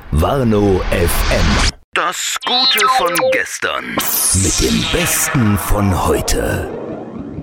Warnow FM. Das Gute von gestern. Mit dem Besten von heute.